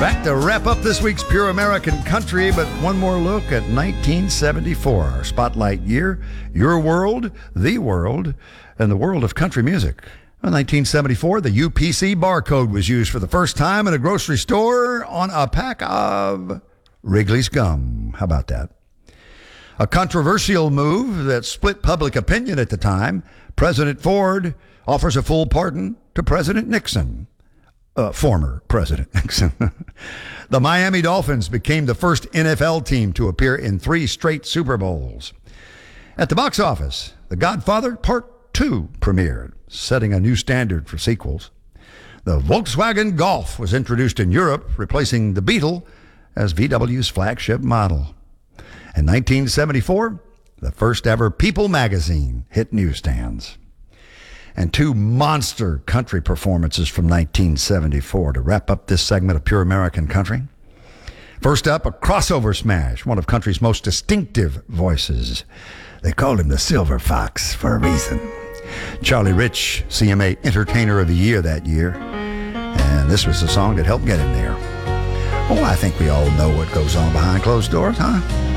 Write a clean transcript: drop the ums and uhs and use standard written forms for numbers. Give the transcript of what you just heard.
Back to wrap up this week's Pure American Country, but one more look at 1974, our spotlight year, your world, and the world of country music. In 1974, the UPC barcode was used for the first time in a grocery store on a pack of Wrigley's gum. How about that? A controversial move that split public opinion at the time. President Ford offers a full pardon to President Nixon. Former President Nixon. The Miami Dolphins became the first NFL team to appear in 3 straight Super Bowls. At the box office, The Godfather Part 2 premiered, setting a new standard for sequels. The Volkswagen Golf was introduced in Europe, replacing the Beetle as VW's flagship model. In 1974, the first ever People magazine hit newsstands. And 2 monster country performances from 1974 to wrap up this segment of Pure American Country. First up, a crossover smash, one of country's most distinctive voices. They called him the Silver Fox for a reason. Charlie Rich, CMA Entertainer of the Year that year. And this was the song that helped get him there. Oh, I think we all know what goes on behind closed doors, huh?